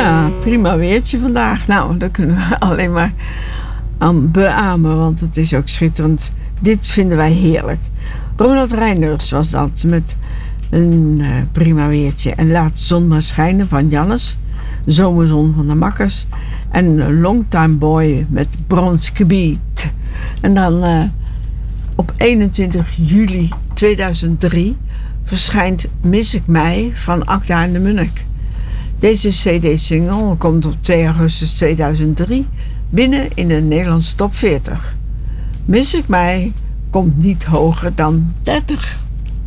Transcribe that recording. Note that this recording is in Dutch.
Ja, prima weertje vandaag. Nou, dat kunnen we alleen maar aan beamen, want het is ook schitterend. Dit vinden wij heerlijk. Ronald Reinders was dat met een prima weertje. En Laat de zon maar schijnen van Jannes. Zomerzon van de Makkers. En Longtime Boy met Brons Gebied. En dan op 21 juli 2003 verschijnt Mis ik mij van Akda en de Munnik. Deze CD-single komt op 2 augustus 2003 binnen in de Nederlandse top 40. Mis ik mij komt niet hoger dan 30.